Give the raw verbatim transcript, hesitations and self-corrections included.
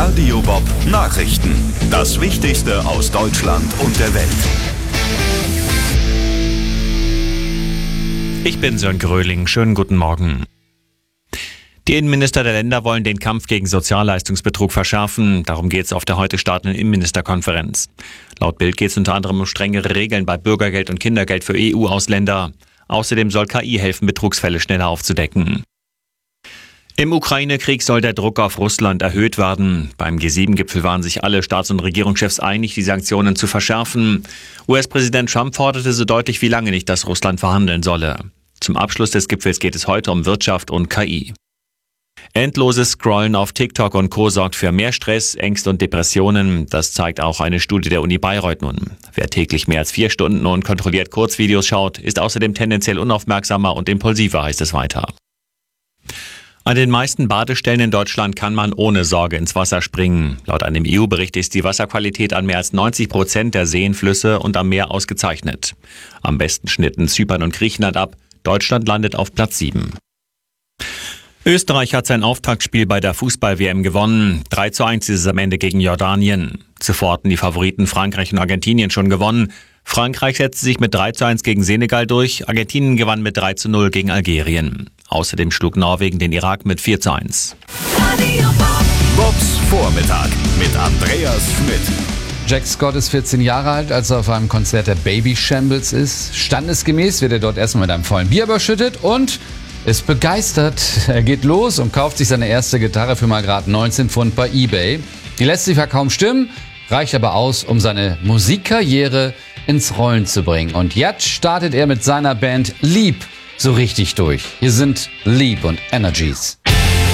Radio Bob Nachrichten. Das Wichtigste aus Deutschland und der Welt. Ich bin Sören Gröling. Schönen guten Morgen. Die Innenminister der Länder wollen den Kampf gegen Sozialleistungsbetrug verschärfen. Darum geht es auf der heute startenden Innenministerkonferenz. Laut Bild geht es unter anderem um strengere Regeln bei Bürgergeld und Kindergeld für E U-Ausländer. Außerdem soll K I helfen, Betrugsfälle schneller aufzudecken. Im Ukraine-Krieg soll der Druck auf Russland erhöht werden. Beim G sieben Gipfel waren sich alle Staats- und Regierungschefs einig, die Sanktionen zu verschärfen. U S-Präsident Trump forderte so deutlich wie lange nicht, dass Russland verhandeln solle. Zum Abschluss des Gipfels geht es heute um Wirtschaft und K I. Endloses Scrollen auf TikTok und Co. sorgt für mehr Stress, Ängste und Depressionen. Das zeigt auch eine Studie der Uni Bayreuth nun. Wer täglich mehr als vier Stunden und kontrolliert Kurzvideos schaut, ist außerdem tendenziell unaufmerksamer und impulsiver, heißt es weiter. An den meisten Badestellen in Deutschland kann man ohne Sorge ins Wasser springen. Laut einem E U-Bericht ist die Wasserqualität an mehr als neunzig Prozent der Seen, Flüsse und am Meer ausgezeichnet. Am besten schnitten Zypern und Griechenland ab. Deutschland landet auf Platz sieben. Österreich hat sein Auftaktspiel bei der Fußball-W M gewonnen. drei zu eins ist es am Ende gegen Jordanien. Zuvor hatten die Favoriten Frankreich und Argentinien schon gewonnen. Frankreich setzte sich mit drei zu eins gegen Senegal durch. Argentinien gewann mit drei zu null gegen Algerien. Außerdem schlug Norwegen den Irak mit vier zu eins. Bobs Vormittag mit Andreas Schmidt. Jack Scott ist vierzehn Jahre alt, als er auf einem Konzert der Baby Shambles ist. Standesgemäß wird er dort erstmal mit einem vollen Bier überschüttet und ist begeistert. Er geht los und kauft sich seine erste Gitarre für mal gerade neunzehn Pfund bei eBay. Die lässt sich ja kaum stimmen, reicht aber aus, um seine Musikkarriere ins Rollen zu bringen. Und jetzt startet er mit seiner Band Leap so richtig durch. Hier sind Leap und Energies.